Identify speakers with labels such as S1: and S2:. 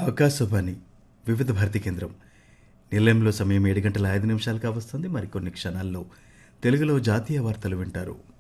S1: ఆకాశవాణి వివిధ భారతి కేంద్రం నిలయంలో సమయం 7 గంటల 5 నిమిషాలు కావస్తుంది. మరికొన్ని క్షణాల్లో తెలుగులో జాతీయ వార్తలు వింటారు.